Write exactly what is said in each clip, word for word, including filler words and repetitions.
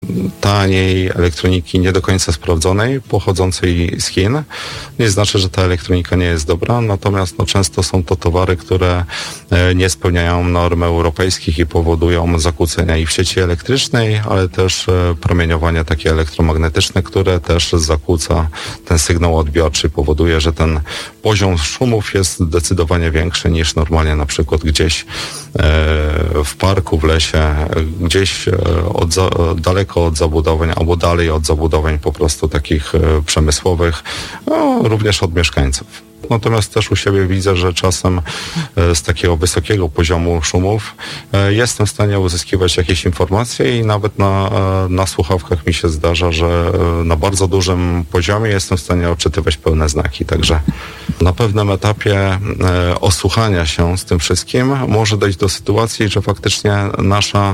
taniej elektroniki nie do końca sprawdzonej, pochodzącej z Chin. Nie znaczy, że ta elektronika nie jest dobra, natomiast no, często są to towary, które nie spełniają norm europejskich i powodują zakłócenia i w sieci elektrycznej, ale też promieniowanie takie elektromagnetyczne, które też zakłóca ten sygnał odbiorczy, powoduje, że ten poziom szumów jest zdecydowanie większy niż normalnie na przykład gdzieś w parku, w lesie, gdzieś od za, daleko od zabudowań albo dalej od zabudowań po prostu takich przemysłowych, no, również od mieszkańców. Natomiast też u siebie widzę, że czasem z takiego wysokiego poziomu szumów jestem w stanie uzyskiwać jakieś informacje i nawet na, na słuchawkach mi się zdarza, że na bardzo dużym poziomie jestem w stanie odczytywać pełne znaki. Także na pewnym etapie osłuchania się z tym wszystkim może dojść do sytuacji, że faktycznie nasza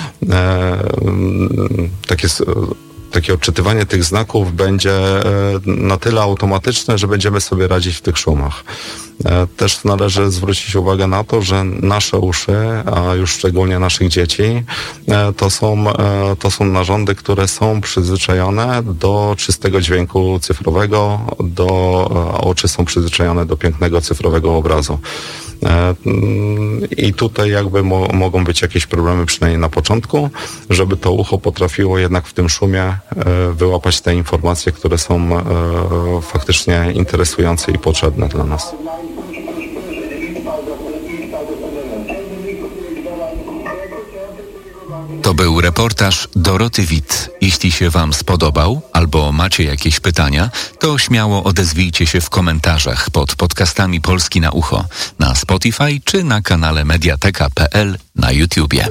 takie takie odczytywanie tych znaków będzie na tyle automatyczne, że będziemy sobie radzić w tych szumach. Też należy zwrócić uwagę na to, że nasze uszy, a już szczególnie naszych dzieci, to są, to są narządy, które są przyzwyczajone do czystego dźwięku cyfrowego, do, a oczy są przyzwyczajone do pięknego cyfrowego obrazu. I tutaj jakby mo- mogą być jakieś problemy, przynajmniej na początku, żeby to ucho potrafiło jednak w tym szumie e, wyłapać te informacje, które są e, faktycznie interesujące i potrzebne dla nas. To był reportaż Doroty Witt. Jeśli się Wam spodobał albo macie jakieś pytania, to śmiało odezwijcie się w komentarzach pod podcastami Polski na Ucho na Spotify czy na kanale mediateka kropka pe el na YouTubie.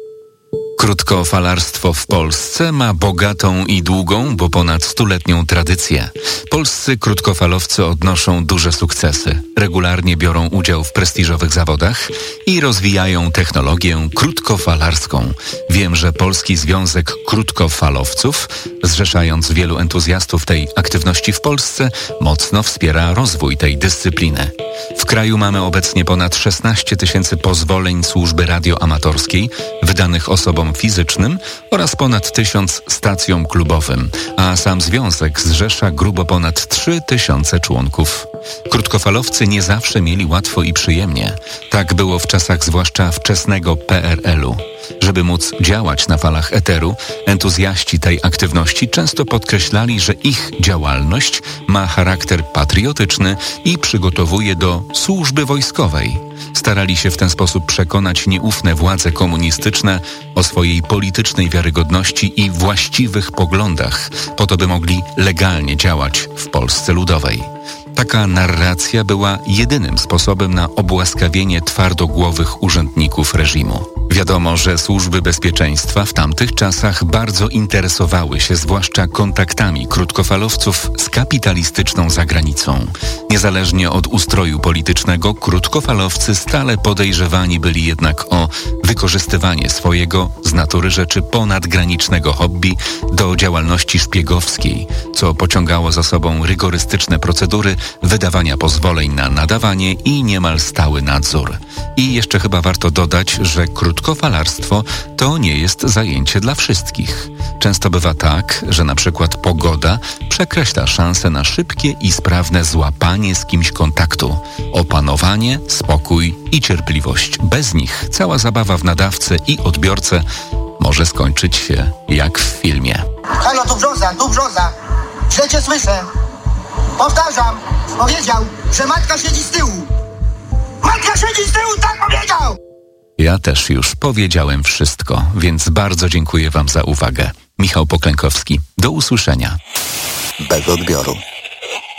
Krótkofalarstwo w Polsce ma bogatą i długą, bo ponad stuletnią tradycję. Polscy krótkofalowcy odnoszą duże sukcesy, regularnie biorą udział w prestiżowych zawodach i rozwijają technologię krótkofalarską. Wiem, że Polski Związek Krótkofalowców, zrzeszając wielu entuzjastów tej aktywności w Polsce, mocno wspiera rozwój tej dyscypliny. W kraju mamy obecnie ponad szesnaście tysięcy pozwoleń służby radioamatorskiej wydanych osobom fizycznym oraz ponad tysiąc stacjom klubowym, a sam związek zrzesza grubo ponad trzy tysiące członków. Krótkofalowcy nie zawsze mieli łatwo i przyjemnie. Tak było w czasach zwłaszcza wczesnego pe er el u. Żeby móc działać na falach eteru, entuzjaści tej aktywności często podkreślali, że ich działalność ma charakter patriotyczny i przygotowuje do służby wojskowej. Starali się w ten sposób przekonać nieufne władze komunistyczne o swojej politycznej wiarygodności i właściwych poglądach, po to by mogli legalnie działać w Polsce Ludowej. Taka narracja była jedynym sposobem na obłaskawienie twardogłowych urzędników reżimu. Wiadomo, że służby bezpieczeństwa w tamtych czasach bardzo interesowały się zwłaszcza kontaktami krótkofalowców z kapitalistyczną zagranicą. Niezależnie od ustroju politycznego, krótkofalowcy stale podejrzewani byli jednak o wykorzystywanie swojego z natury rzeczy ponadgranicznego hobby do działalności szpiegowskiej, co pociągało za sobą rygorystyczne procedury wydawania pozwoleń na nadawanie i niemal stały nadzór. I jeszcze chyba warto dodać, że krótkofalarstwo to nie jest zajęcie dla wszystkich. Często bywa tak, że na przykład pogoda przekreśla szanse na szybkie i sprawne złapanie z kimś kontaktu. Opanowanie, spokój i cierpliwość. Bez nich cała zabawa w nadawcę i odbiorcę może skończyć się jak w filmie. Halo, tu brzoza, tu brzoza. Źle cię słyszę. Powtarzam, powiedział, że matka siedzi z tyłu. Matka siedzi z tyłu, tak powiedział! Ja też już powiedziałem wszystko, więc bardzo dziękuję Wam za uwagę. Michał Poklękowski. Do usłyszenia. Bez odbioru.